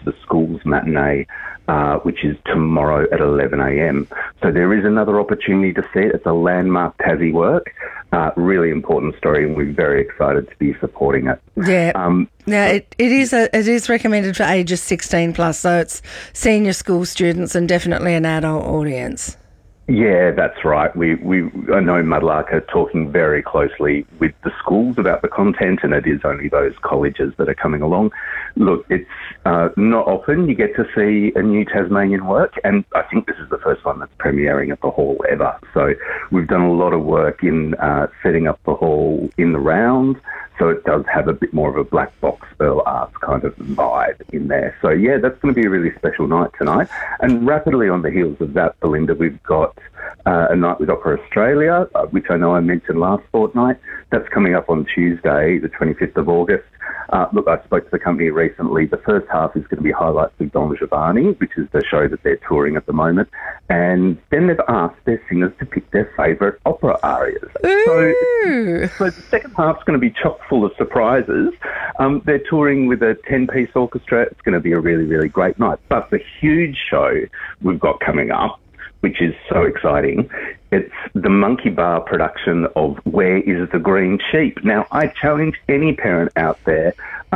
the Schools Matinee, which is tomorrow at 11 a.m. So there is another opportunity to see it. It's a landmark Tassie work. Really important story, and we're very excited to be supporting it. Yeah. Now, it is recommended for ages 16 plus, so it's senior school students and definitely an adult audience. Yeah, that's right. I know Mudlark are talking very closely with the schools about the content, and it is only those colleges that are coming along. Look, it's not often you get to see a new Tasmanian work, and I think this is the first one that's premiering at the hall ever. So we've done a lot of work in setting up the hall in the round, so it does have a bit more of a black box Earl Arts kind of vibe in there. So yeah, that's going to be a really special night tonight. And rapidly on the heels of that, Belinda, we've got a night with Opera Australia, which I know I mentioned last fortnight. That's coming up on Tuesday, the 25th of August. Look, I spoke to the company recently. The first half is going to be highlights of Don Giovanni, which is the show that they're touring at the moment. And then they've asked their singers to pick their favourite opera arias. So the second half's going to be chock full of surprises. They're touring with a 10-piece orchestra. It's going to be a really, really great night. But the huge show we've got coming up, which is so exciting, it's the Monkey Bar production of Where is the Green Sheep? Now, I challenge any parent out there,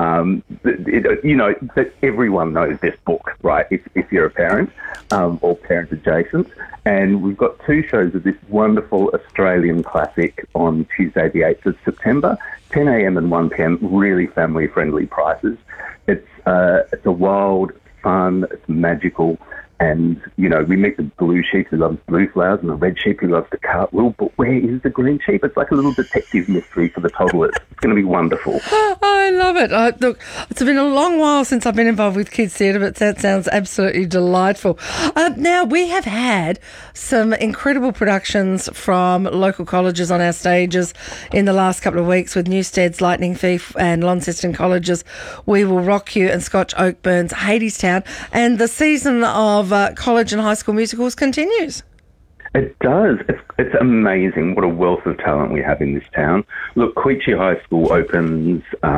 that everyone knows this book, right, if you're a parent or parent adjacent. And we've got two shows of this wonderful Australian classic on Tuesday the 8th of September, 10 a.m. and 1 p.m, really family-friendly prices. It's a wild, fun, it's magical. And, we meet the blue sheep who loves blue flowers and the red sheep who loves the cartwheel. But where is the green sheep? It's like a little detective mystery for the toddlers. It's going to be wonderful. I love it. Look, it's been a long while since I've been involved with kids theatre, but that sounds absolutely delightful. Now, we have had some incredible productions from local colleges on our stages in the last couple of weeks with Newstead's Lightning Thief and Launceston College's We Will Rock You and Scotch Oakburn's Hadestown. And the season of college and high school musicals continues. It does. It's amazing what a wealth of talent we have in this town. Look, Queechee High School opens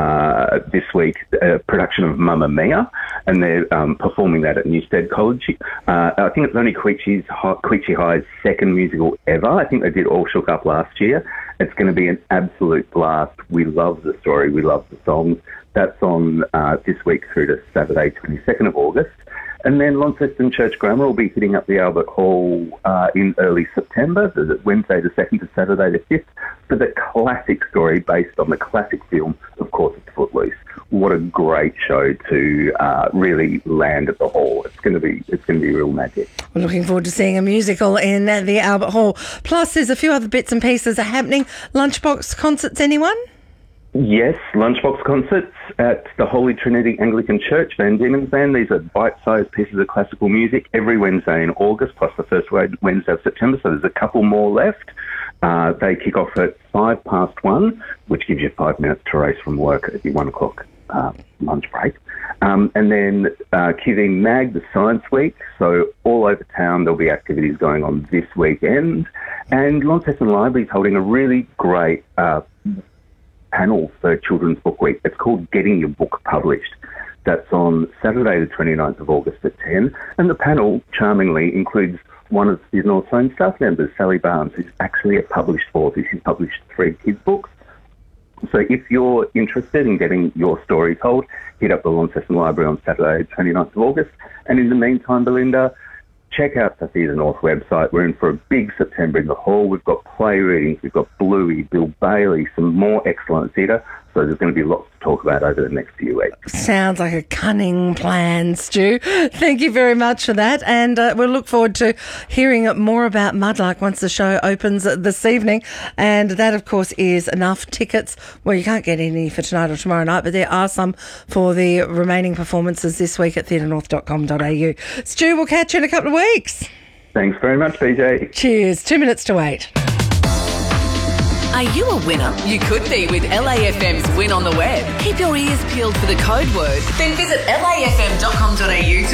this week a production of Mamma Mia, and they're performing that at Newstead College. I think it's only Queechee High's second musical ever. I think they did All Shook Up last year. It's going to be an absolute blast. We love the story. We love the songs. That's on this week through to Saturday, 22nd of August. And then Launceston Church Grammar will be hitting up the Albert Hall in early September, so Wednesday the 2nd to Saturday the 5th, for the classic story based on the classic film, of course, it's Footloose. What a great show to really land at the Hall. It's going to be real magic. We're looking forward to seeing a musical in the Albert Hall. Plus, there's a few other bits and pieces are happening. Lunchbox concerts, anyone? Yes, Lunchbox concerts at the Holy Trinity Anglican Church, Van Diemen's Band. These are bite-sized pieces of classical music every Wednesday in August, plus the first Wednesday of September, so there's a couple more left. They kick off at 1:05, which gives you 5 minutes to race from work at your 1 o'clock lunch break. And then QV Mag, the Science Week, so all over town there'll be activities going on this weekend. And Launceston Library is holding a really great panel for Children's Book Week. It's called Getting Your Book Published. That's on Saturday the 29th of August at 10. And the panel, charmingly, includes one of the North Zone staff members, Sally Barnes, who's actually a published author. She's published 3 kids' books. So if you're interested in getting your story told, hit up the Launceston Library on Saturday the 29th of August. And in the meantime, Belinda, check out the Theatre North website. We're in for a big September in the hall. We've got play readings, we've got Bluey, Bill Bailey, some more excellent theatre. So there's going to be lots to talk about over the next few weeks. Sounds like a cunning plan, Stu. Thank you very much for that. And we'll look forward to hearing more about Mudlark once the show opens this evening. And that, of course, is enough tickets. Well, you can't get any for tonight or tomorrow night, but there are some for the remaining performances this week at theatrenorth.com.au. Stu, we'll catch you in a couple of weeks. Thanks very much, BJ. Cheers. 2 minutes to 8. Are you a winner? You could be with LAFM's Win on the Web. Keep your ears peeled for the code word. Then visit lafm.com.au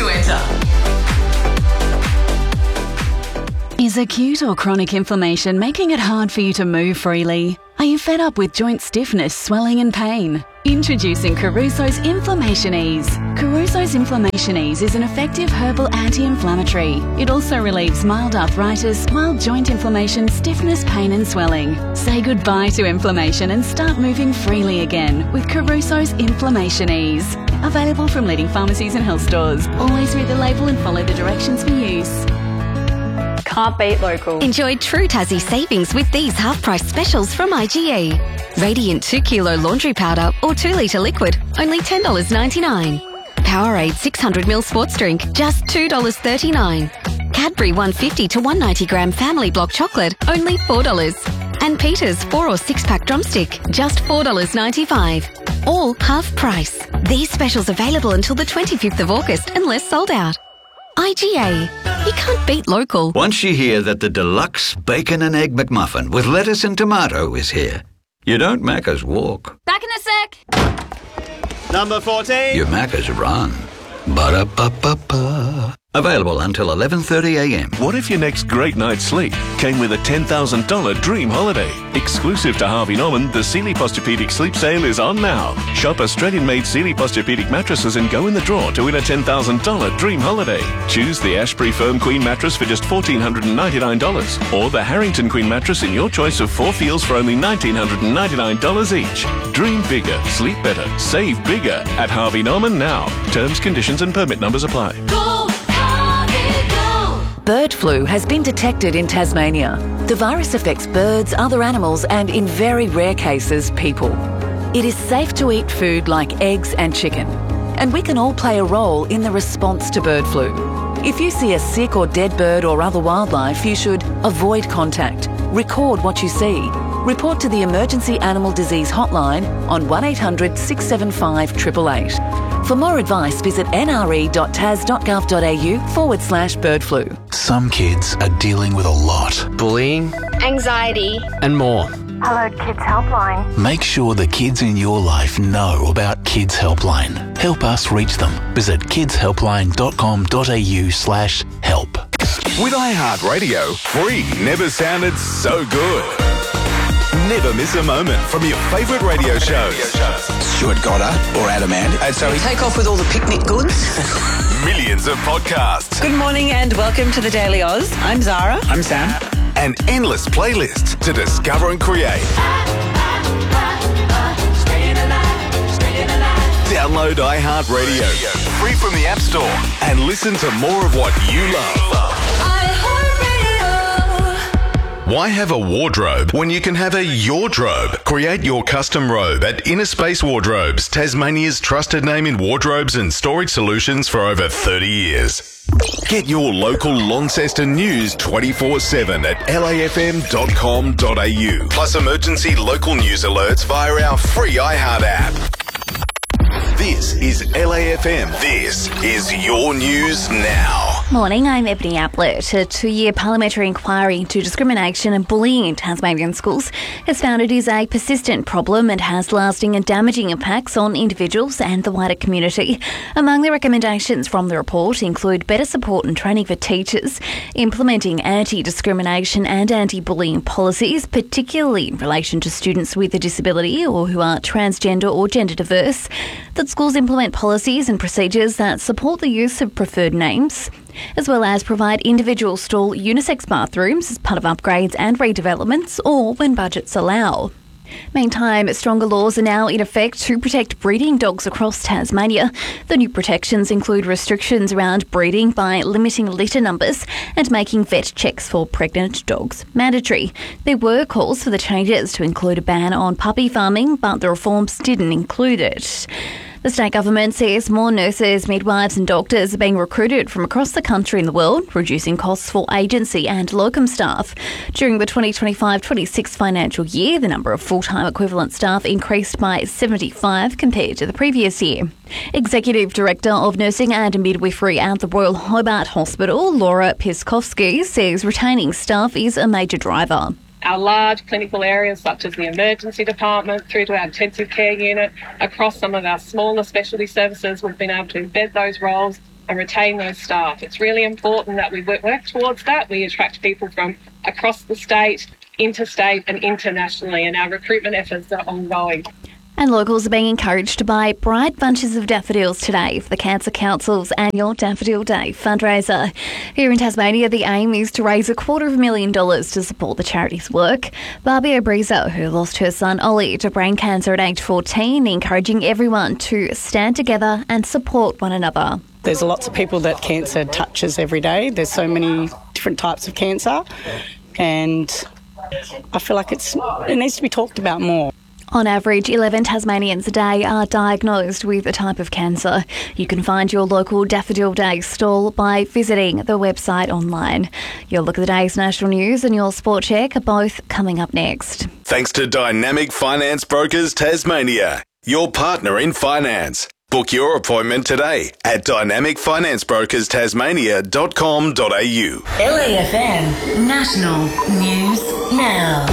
to enter. Is acute or chronic inflammation making it hard for you to move freely? Are you fed up with joint stiffness, swelling and pain? Introducing Caruso's Inflammation Ease. Caruso's Inflammation Ease is an effective herbal anti-inflammatory. It also relieves mild arthritis, mild joint inflammation, stiffness, pain and swelling. Say goodbye to inflammation and start moving freely again with Caruso's Inflammation Ease. Available from leading pharmacies and health stores. Always read the label and follow the directions for use. Can't beat local. Enjoy true Tassie savings with these half-price specials from IGA. Radiant 2 kilo laundry powder or 2 litre liquid, only $10.99. Powerade 600ml sports drink, just $2.39. Cadbury 150 to 190 gram family block chocolate, only $4. And Peter's 4 or 6 pack drumstick, just $4.95. All half price. These specials available until the 25th of August unless sold out. IGA. You can't beat local. Once you hear that the deluxe bacon and egg McMuffin with lettuce and tomato is here, you don't Macca's walk. Back in a sec. Number 14. You Macca's run. Ba-da-ba-ba-ba. Available until 11:30am. What if your next great night's sleep came with a $10,000 dream holiday? Exclusive to Harvey Norman, the Sealy Posturepedic Sleep Sale is on now. Shop Australian-made Sealy Posturepedic mattresses and go in the draw to win a $10,000 dream holiday. Choose the Ashbury Firm Queen mattress for just $1,499 or the Harrington Queen mattress in your choice of 4 feels for only $1,999 each. Dream bigger, sleep better, save bigger at Harvey Norman now. Terms, conditions and permit numbers apply. Bird flu has been detected in Tasmania. The virus affects birds, other animals and, in very rare cases, people. It is safe to eat food like eggs and chicken. And we can all play a role in the response to bird flu. If you see a sick or dead bird or other wildlife, you should avoid contact, record what you see, report to the Emergency Animal Disease Hotline on 1800 675 888. For more advice, visit nre.tas.gov.au/bird flu. Some kids are dealing with a lot. Bullying, Anxiety. and more. Hello Kids Helpline. Make sure the kids in your life know about Kids Helpline. Help us reach them. Visit kidshelpline.com.au/help. With iHeartRadio, free never sounded so good. Never miss a moment from your favourite radio shows. Stuart Goddard or Adam Ant. So take off with all the picnic goods. Millions of podcasts. Good morning and welcome to the Daily Oz. I'm Zara. I'm Sam. And endless playlists to discover and create. Download iHeartRadio, free from the App Store, and listen to more of what you love. Why have a wardrobe when you can have a yardrobe? Create your custom robe at Inner Space Wardrobes, Tasmania's trusted name in wardrobes and storage solutions for over 30 years. Get your local Launceston news 24/7 at lafm.com.au. Plus emergency local news alerts via our free iHeart app. This is LAFM. This is your news now. Morning, I'm Ebony Ablett. A 2-year parliamentary inquiry into discrimination and bullying in Tasmanian schools has found it is a persistent problem and has lasting and damaging impacts on individuals and the wider community. Among the recommendations from the report include better support and training for teachers, implementing anti-discrimination and anti-bullying policies, particularly in relation to students with a disability or who are transgender or gender diverse, that schools implement policies and procedures that support the use of preferred names, as well as provide individual stall unisex bathrooms as part of upgrades and redevelopments or when budgets allow. Meantime, stronger laws are now in effect to protect breeding dogs across Tasmania. The new protections include restrictions around breeding by limiting litter numbers and making vet checks for pregnant dogs mandatory. There were calls for the changes to include a ban on puppy farming, but the reforms didn't include it. The state government says more nurses, midwives and doctors are being recruited from across the country and the world, reducing costs for agency and locum staff. During the 2025-26 financial year, the number of full-time equivalent staff increased by 75 compared to the previous year. Executive Director of Nursing and Midwifery at the Royal Hobart Hospital, Laura Piskovsky, says retaining staff is a major driver. Our large clinical areas such as the emergency department through to our intensive care unit, across some of our smaller specialty services, we've been able to embed those roles and retain those staff. It's really important that we work towards that. We attract people from across the state, interstate and internationally, and our recruitment efforts are ongoing. And locals are being encouraged to buy bright bunches of daffodils today for the Cancer Council's annual Daffodil Day fundraiser. Here in Tasmania, the aim is to raise $250,000 to support the charity's work. Barbie Obriza, who lost her son Ollie to brain cancer at age 14, encouraging everyone to stand together and support one another. There's lots of people that cancer touches every day. There's so many different types of cancer, and I feel like it needs to be talked about more. On average, 11 Tasmanians a day are diagnosed with a type of cancer. You can find your local Daffodil Day stall by visiting the website online. Your look at the day's national news and your sport check are both coming up next. Thanks to Dynamic Finance Brokers Tasmania, your partner in finance. Book your appointment today at dynamicfinanceBrokersTasmania.com.au. LAFM National News Now.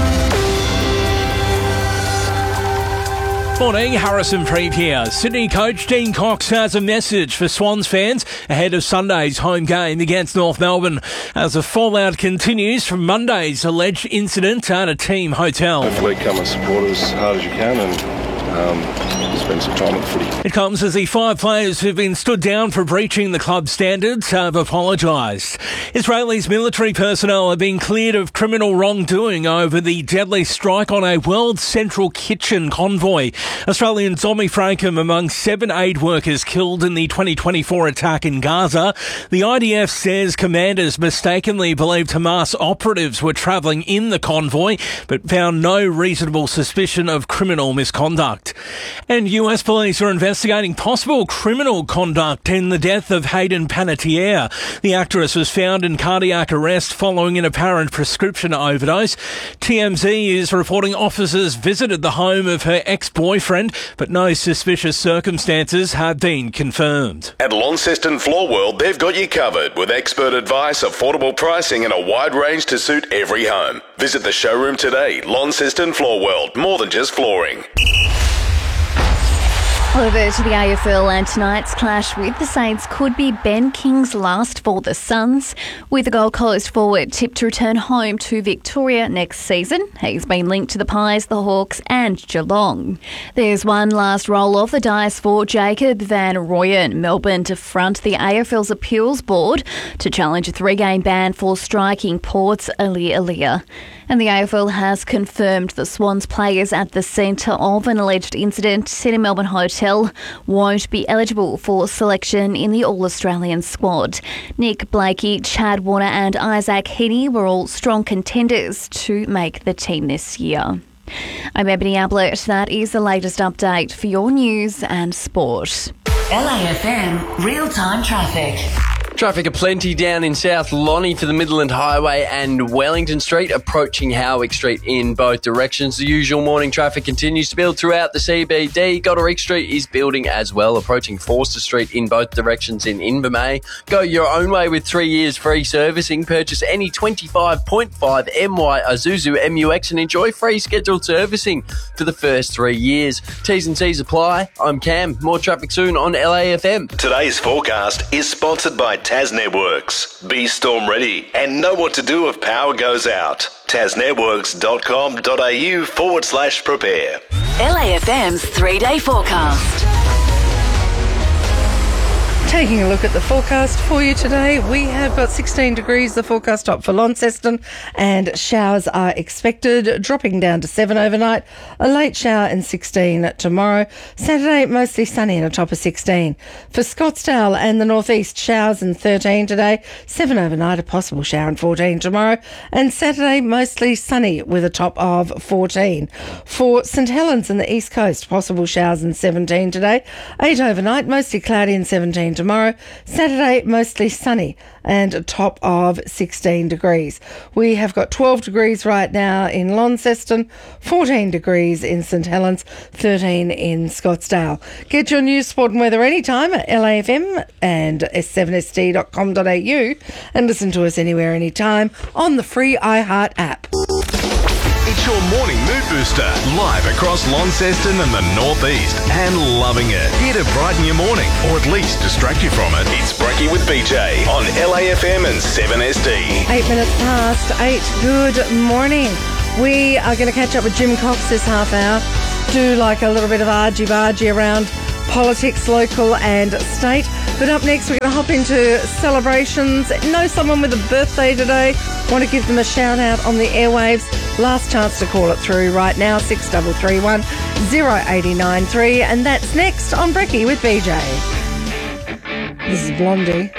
Morning, Harrison Preeve here. Sydney coach Dean Cox has a message for Swans fans ahead of Sunday's home game against North Melbourne as the fallout continues from Monday's alleged incident at a team hotel. Hopefully come and support as hard as you can and spend some time with footy. It comes as the 5 players who've been stood down for breaching the club standards have apologised. Israel's military personnel have been cleared of criminal wrongdoing over the deadly strike on a World Central Kitchen convoy. Australian Zombie Frankham among 7 aid workers killed in the 2024 attack in Gaza. The IDF says commanders mistakenly believed Hamas operatives were travelling in the convoy, but found no reasonable suspicion of criminal misconduct. And US police are investigating possible criminal conduct in the death of Hayden Panettiere. The actress was found in cardiac arrest following an apparent prescription overdose. TMZ is reporting officers visited the home of her ex-boyfriend, but no suspicious circumstances have been confirmed. At Launceston Floor World, they've got you covered with expert advice, affordable pricing and a wide range to suit every home. Visit the showroom today. Launceston Floor World, more than just flooring. Over to the AFL, and tonight's clash with the Saints could be Ben King's last for the Suns, with the Gold Coast forward tipped to return home to Victoria next season. He's been linked to the Pies, the Hawks and Geelong. There's one last roll of the dice for Jacob van Rooyen, Melbourne to front the AFL's appeals board to challenge a 3-game ban for striking Port's Aliir. And the AFL has confirmed the Swans players at the centre of an alleged incident in a Melbourne hotel won't be eligible for selection in the All-Australian squad. Nick Blakey, Chad Warner and Isaac Heaney were all strong contenders to make the team this year. I'm Ebony Ablett. That is the latest update for your news and sport. LAFM real-time traffic. Traffic aplenty down in South Lonnie for the Midland Highway and Wellington Street, approaching Howick Street in both directions. The usual morning traffic continues to build throughout the CBD. Goderich Street is building as well, approaching Forster Street in both directions in Invermay. Go your own way with 3 years free servicing. Purchase any 25.5 MY Isuzu MUX and enjoy free scheduled servicing for the first 3 years. T's and C's apply. I'm Cam. More traffic soon on LAFM. Today's forecast is sponsored by Tas Networks. Be storm ready and know what to do if power goes out. tasnetworks.com.au/prepare. LAFM's 3-day forecast. Taking a look at the forecast for you today, we have got 16 degrees, the forecast top for Launceston, and showers are expected, dropping down to 7 overnight, a late shower and 16 tomorrow. Saturday, mostly sunny and a top of 16. For Scottsdale and the northeast, showers and 13 today, 7 overnight, a possible shower and 14 tomorrow, and Saturday, mostly sunny with a top of 14. For St Helens and the east coast, possible showers and 17 today, 8 overnight, mostly cloudy and 17 tomorrow. Saturday, mostly sunny and a top of 16 degrees. We have got 12 degrees right now in Launceston, 14 degrees in St Helens, 13 in Scottsdale. Get your news, sport and weather anytime at LAFM and s7sd.com.au and listen to us anywhere, anytime on the free iHeart app. It's your morning mood booster, live across Launceston and the northeast, and loving it. Here to brighten your morning, or at least distract you from it. It's Brekkie with BJ on LAFM and 7SD. 8 minutes past 8. Good morning. We are going to catch up with Jim Cox this half hour. do like a little bit of argy-bargy around politics, local and state. But up next, we're going to hop into celebrations. Know someone with a birthday today? Want to give them a shout out on the airwaves? Last chance to call it through right now, 6331 0893. And that's next on Brekkie with BJ. This is Blondie.